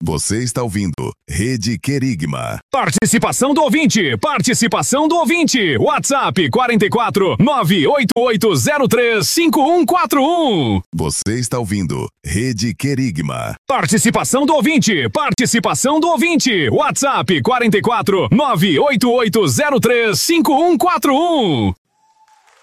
Você está ouvindo Rede Querigma. Participação do ouvinte, participação do ouvinte. WhatsApp 44 98803 5141. Você está ouvindo Rede Querigma. Participação do ouvinte, participação do ouvinte. WhatsApp 44 98803 5141.